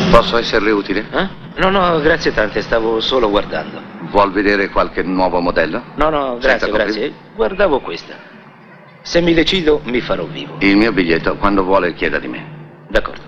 Posso esserle utile? No, no, grazie tante, stavo solo guardando. Vuol vedere qualche nuovo modello? No, no, grazie, grazie. Guardavo questa. Se mi decido, mi farò vivo. Il mio biglietto, quando vuole, chieda di me. D'accordo.